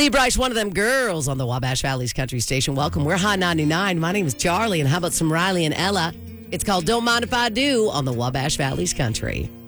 Lee Bryce, one of them girls on the Wabash Valley's Country Station. Welcome. We're Hot 99. My name is Charlie, and how about some Riley and Ella? It's called Don't Mind If I Do on the Wabash Valley's Country.